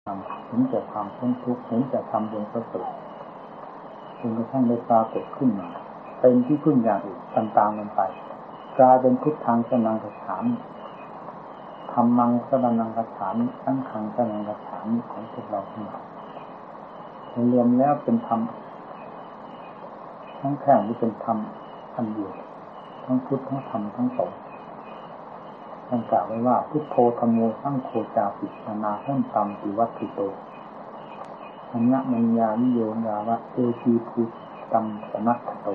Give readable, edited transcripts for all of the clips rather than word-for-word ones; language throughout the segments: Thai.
เห็นแต่ความพ้นทุกข์เห็นแต่ธรรมดวงประเสริฐจนกระทั่งได้ปรากฏขึ้นมาเป็นที่พึ่งอย่างอื่นตามๆกันไปกลายเป็นพุทธังสรณังคัจฉามิธัมมังสรณังคัจฉามิสังฆังสรณังคัจฉามิของพวกเราทั้งหลายรวมแล้วเป็นธรรมทั้งแท่งที่เป็นธรรมอันเดียวทั้งพุทธทั้งธรรมทั้งสงฆ์ท่านกล่าวไว้ว่าพุทโธธัมโมสังโฆจาปินานาหุนตัมปิวัตถิโตอัญญมัญญานิโยญาวะเอชีภูตัมปนัสโต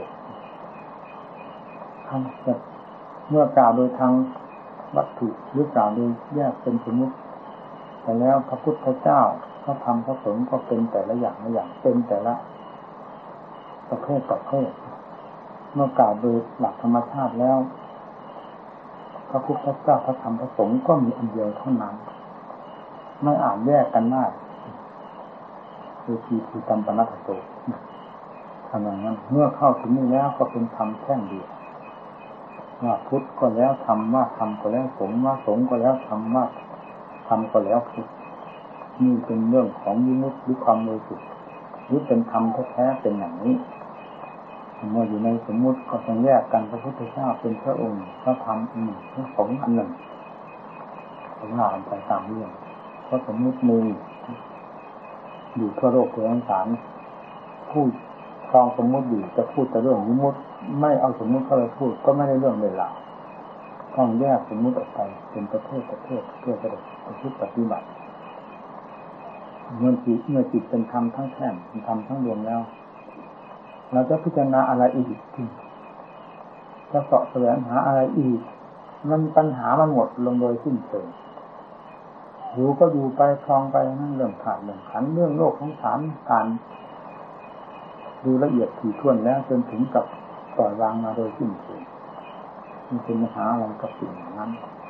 ท่านจะเมื่อกล่าวโดยทางวัตถุหรือกล่าวโดยแยกเป็นสมมุติแต่แล้วพระพุทธเจ้าพระธรรมพระสงฆ์ก็เป็นแต่ละอย่างเป็นแต่ละประเภทเมื่อกล่าวโดยหลักธรรมชาติแล้วพระพุทธเจ้าพระธรรมพระสงฆ์ก็มีอันเดียวเท่านั้นไม่อาจแยกกันได้คือทีตัมปนัสโตทำอย่างนั้นเมื่อเข้าถึงนี้แล้วก็เป็นธรรมแท่งเดียวว่าพุทธก็แล้วธรรมว่าธรรมก็แล้วสงฆ์ว่าสงฆ์ก็แล้วธรรมว่าธรรมก็แล้วพุทธนี่เป็นเรื่องของวิมุตติหรือความบริสุทธิ์หรือเป็นธรรมแท้ๆเป็นอย่างนี้เมื่ออยู่ในสมมุติก็ต้องแยกกันพระพุทธเจ้าเป็นพระองค์พระธรรมอันหนึ่งพระสงฆ์อันหนึ่งของงานไปตามเรื่องเพราะสมมุติมีอยู่ทั่วโลกทั่วสงสารผู้ครองสมมุติอยู่จะพูดแต่เรื่องวิมุตติไม่เอาสมมุติเข้าไปพูดก็ไม่ได้เรื่องเลยล่ะต้องแยกสมมุติออกไปเป็นประเภทเพื่อจะได้ประพฤติปฏิบัติเมื่อจิตเป็นธรรมทั้งแท่งเป็นธรรมทั้งดวงแล้วเราจะพิจารณาอะไรอีกจะเสาะแสวงหาอะไรอีกมันปัญหามันหมดลงโดยสิ้นเชิงอยู่ก็อยู่ไปคลองไปนั่นเรื่องขาดเรื่องขันเรื่องโลกของฐานการดูละเอียดถี่ถ้วนแล้วจนถึงกับปล่อยวางมาโดยสิ้นเชิงมันเป็นปัญหาอะไรกับสิ่งนั้น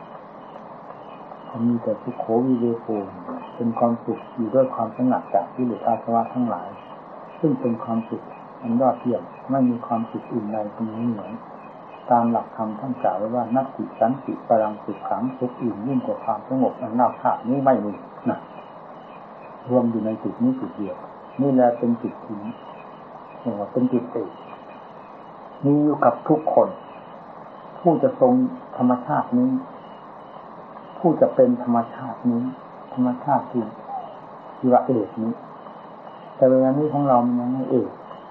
มีแต่สุขโขวิเวโกเป็นความสุขอยู่ด้วยความสงัดจากกิเลสอาสวะทั้งหลายซึ่งเป็นความสุขอันยอดเยี่ยมไม่มีความสุขอื่นใดเป็นเหมือนตามหลักธรรมท่านกล่าวไว้ว่านัตติสันติปรังสุขขังสุขอื่นยิ่งกว่าความสงบอันน่าภาคนี้ไม่มีนะรวมอยู่ในจุดนี้จุดเดียวนี่แหละเป็นจุดที่เรียกว่าเป็นจุดเอกมีอยู่กับทุกคนผู้จะทรงธรรมชาตินี้ผู้จะเป็นธรรมชาตินี้ธรรมชาติที่ว่าเอกนี้แต่เวลานี้ของเรามันยังไม่เอก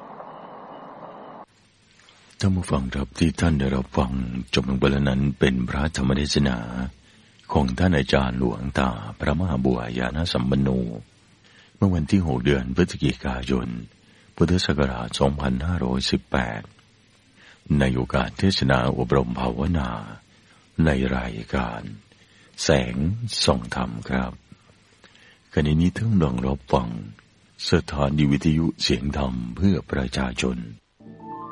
ท่านผู้ฟังครับที่ท่านได้รับฟังจบลงไปแล้วนั้นเป็นพระธรรมเทศนาของท่านอาจารย์หลวงตาพระมหาบัวญาณสัมปันโนเมื่อวันที่6 เดือนพฤศจิกายนพุทธศักราช 2518ในโอกาสเทศนาอบรมภาวนาในรายการแสงส่องธรรมครับขณะนี้ท่านกำลังรับฟังสถานีวิทยุเสียงธรรมเพื่อประชาชน